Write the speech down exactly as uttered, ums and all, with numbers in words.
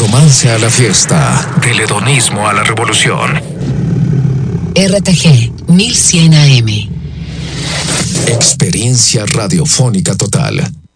romance a la fiesta, del hedonismo a la revolución. R T G mil cien A M. Experiencia radiofónica total.